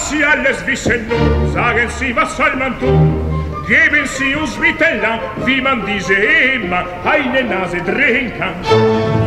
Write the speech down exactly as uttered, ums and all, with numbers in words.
dass Sie alles wissen nun, sagen Sie, was soll man tun? Geben Sie uns bitte lang, wie man diese immer eine Nase drehen kann.